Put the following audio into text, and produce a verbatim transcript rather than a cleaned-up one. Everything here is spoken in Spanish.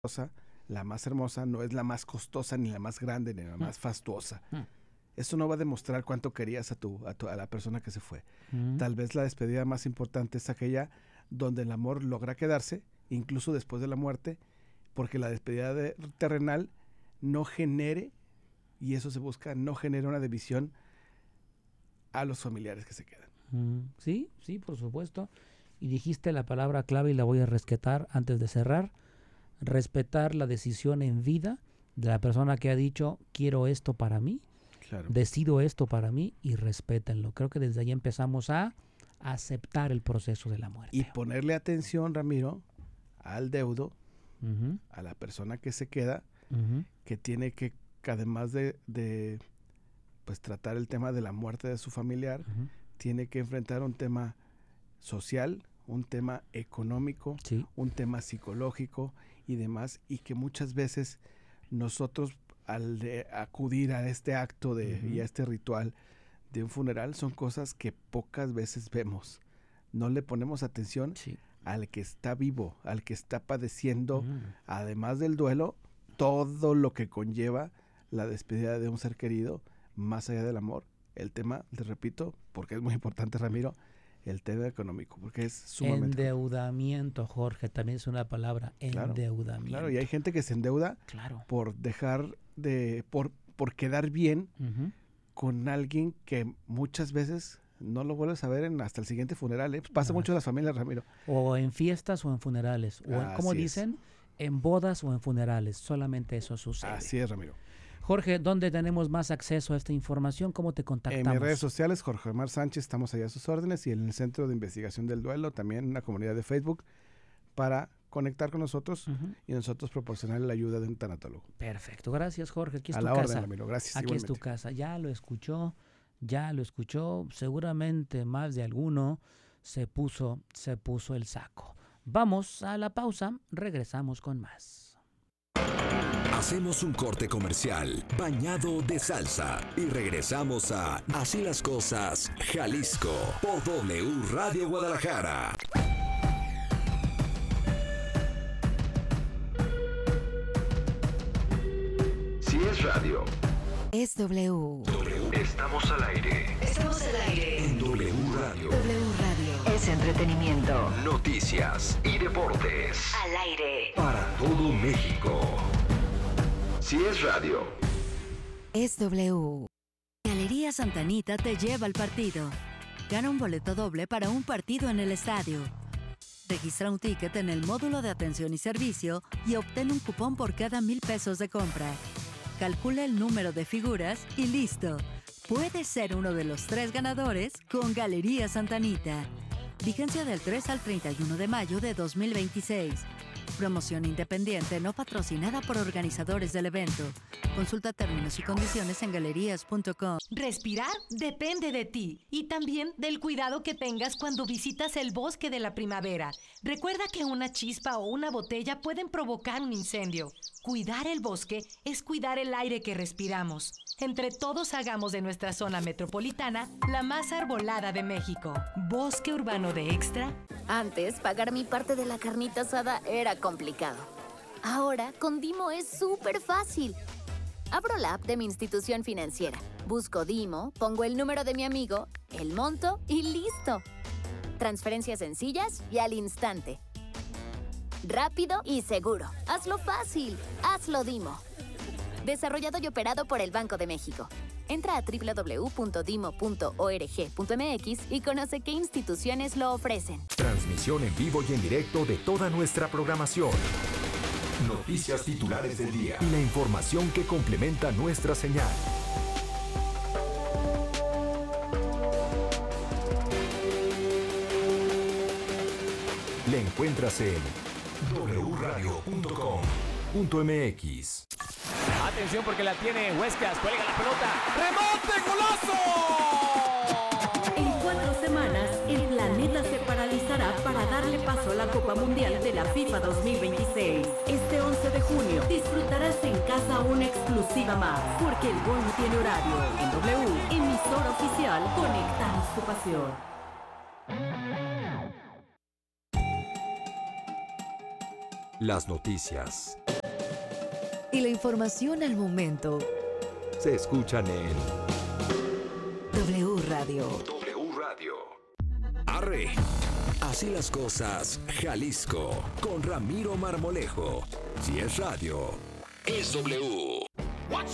la más hermosa, no es la más costosa, ni la más grande, ni la más fastuosa. Mm. Eso no va a demostrar cuánto querías a, tu, a, tu, a la persona que se fue. Mm. Tal vez la despedida más importante es aquella donde el amor logra quedarse, incluso después de la muerte, porque la despedida de, terrenal no genere, y eso se busca, no genera una división a los familiares que se quedan. Mm. Sí, sí, por supuesto. Y dijiste la palabra clave y la voy a rescatar antes de cerrar. Respetar la decisión en vida de la persona que ha dicho, quiero esto para mí, claro. decido esto para mí, y respétenlo. Creo que desde ahí empezamos a aceptar el proceso de la muerte. Y ponerle atención, Ramiro, al deudo, uh-huh. a la persona que se queda, uh-huh. que tiene que, que además de, de pues tratar el tema de la muerte de su familiar, uh-huh. tiene que enfrentar un tema social, un tema económico, sí. un tema psicológico y demás, y que muchas veces nosotros al de acudir a este acto de, uh-huh. y a este ritual de un funeral son cosas que pocas veces vemos. No le ponemos atención sí. al que está vivo, al que está padeciendo, uh-huh. además del duelo, todo lo que conlleva la despedida de un ser querido, más allá del amor. El tema, les repito, porque es muy importante, Ramiro, el tema económico, porque es sumamente... Endeudamiento, Jorge, también es una palabra, claro, endeudamiento. Claro, y hay gente que se endeuda claro. por dejar de... por, por quedar bien uh-huh. con alguien que muchas veces no lo vuelves a ver en, hasta el siguiente funeral. ¿eh? Pues pasa ah, mucho en las familias, Ramiro. O en fiestas o en funerales, o en, como dicen, en bodas o en funerales, solamente eso sucede. Así es, Ramiro. Jorge, ¿dónde tenemos más acceso a esta información? ¿Cómo te contactamos? En mis redes sociales, Jorge Omar Sánchez, estamos allá a sus órdenes, y en el Centro de Investigación del Duelo, también en la comunidad de Facebook, para conectar con nosotros uh-huh. y nosotros proporcionar la ayuda de un tanatólogo. Perfecto, gracias, Jorge. Aquí es a tu la casa. Orden, Ramiro. Gracias. Aquí igualmente. es tu casa. Ya lo escuchó, ya lo escuchó. Seguramente más de alguno se puso, se puso el saco. Vamos a la pausa, regresamos con más. Hacemos un corte comercial bañado de salsa y regresamos a Así las Cosas, Jalisco, por W Radio Guadalajara. Si es radio, es W. W. Estamos al aire. Estamos al aire. En W Radio. W Radio. Es entretenimiento. Noticias y deportes. Al aire. Para todo México. Si es radio, es W. Galería Santa Anita te lleva al partido. Gana un boleto doble para un partido en el estadio. Registra un ticket en el módulo de atención y servicio y obtén un cupón por cada mil pesos de compra. Calcula el número de figuras y listo. Puedes ser uno de los tres ganadores con Galería Santa Anita. Vigencia del tres al treinta y uno de mayo de dos mil veintiséis. Promoción independiente no patrocinada por organizadores del evento. Consulta términos y condiciones en galerías punto com. Respirar depende de ti y también del cuidado que tengas cuando visitas el bosque de la primavera. Recuerda que una chispa o una botella pueden provocar un incendio. Cuidar el bosque es cuidar el aire que respiramos. Entre todos hagamos de nuestra zona metropolitana la más arbolada de México. Bosque Urbano de Extra. Antes, pagar mi parte de la carnita asada era complicado. Ahora, con Dimo es súper fácil. Abro la app de mi institución financiera, busco Dimo, pongo el número de mi amigo, el monto y listo. Transferencias sencillas y al instante. Rápido y seguro. Hazlo fácil. Hazlo Dimo. Desarrollado y operado por el Banco de México. Entra a doble u doble u doble u punto dimo punto org punto m x y conoce qué instituciones lo ofrecen. Transmisión en vivo y en directo de toda nuestra programación. Noticias titulares del día y la información que complementa nuestra señal. La encuentras en doble u radio punto com punto m x. Atención porque la tiene Huescas, cuelga la pelota, ¡remate, golazo! En cuatro semanas, el planeta se paralizará para darle paso a la Copa Mundial de la FIFA dos mil veintiséis. Este once de junio disfrutarás en casa una exclusiva más, porque el gol no tiene horario. En W, emisora oficial, conectamos tu pasión. Las noticias y la información al momento. Se escuchan en W Radio. W Radio. Arre. Así las cosas, Jalisco, con Ramiro Marmolejo. Si es radio, es W.